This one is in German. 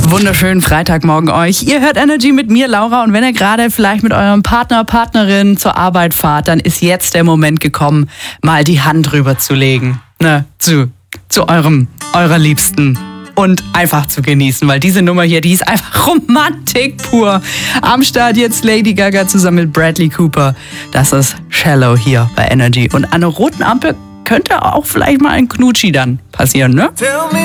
Wunderschönen Freitagmorgen euch. Ihr hört Energy mit mir, Laura. Und wenn ihr gerade vielleicht mit eurem Partner, Partnerin zur Arbeit fahrt, dann ist jetzt der Moment gekommen, mal die Hand rüber zu legen. Zu eurer Liebsten. Und einfach zu genießen, weil diese Nummer hier, die ist einfach Romantik pur. Am Start jetzt Lady Gaga zusammen mit Bradley Cooper. Das ist Shallow hier bei Energy. Und an einer roten Ampel könnte auch vielleicht mal ein Knutschi dann passieren, ne?